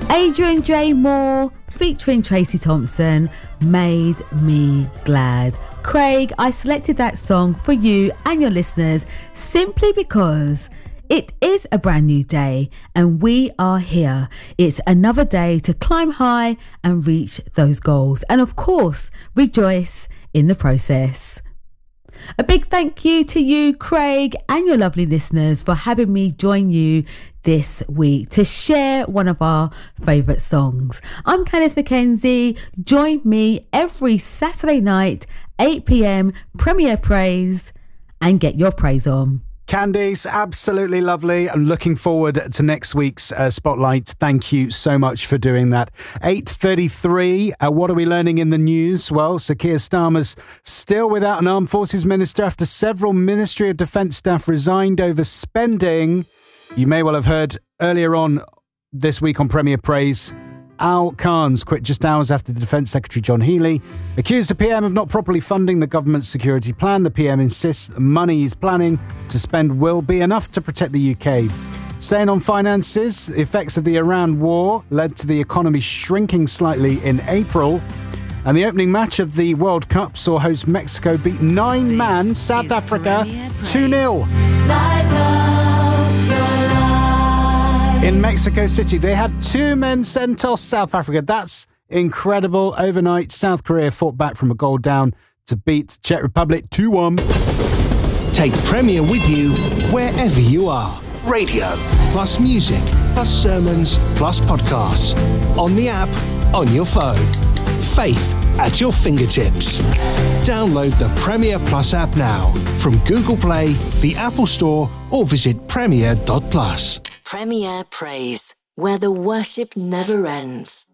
Adrian J. Moore featuring Tracy Thompson, Made Me Glad. Craig, I selected that song for you and your listeners simply because it is a brand new day and we are here. It's another day to climb high and reach those goals. And of course, rejoice in the process. A big thank you to you, Craig, and your lovely listeners for having me join you this week to share one of our favourite songs. I'm Candice McKenzie. Join me every Saturday night, 8 p.m, Premier Praise, and get your praise on. Candice, absolutely lovely. I'm looking forward to next week's Spotlight. Thank you so much for doing that. 8:33. What are we learning in the news? Well, Sir Keir Starmer's still without an armed forces minister after several Ministry of Defence staff resigned over spending. You may well have heard earlier on this week on Premier Praise, Al Khan's quit just hours after the Defence Secretary John Healey accused the PM of not properly funding the government's security plan. The PM insists the money he's planning to spend will be enough to protect the UK. Staying on finances, the effects of the Iran war led to the economy shrinking slightly in April. And the opening match of the World Cup saw host Mexico beat nine-man South Africa 2-0. In Mexico City, they had two men sent off South Africa. That's incredible. Overnight, South Korea fought back from a goal down to beat Czech Republic 2-1. Take Premier with you wherever you are. Radio, plus music, plus sermons, plus podcasts. On the app, on your phone. Faith at your fingertips. Download the Premier Plus app now from Google Play, the Apple Store, or visit premier.plus. Premier Praise, where the worship never ends.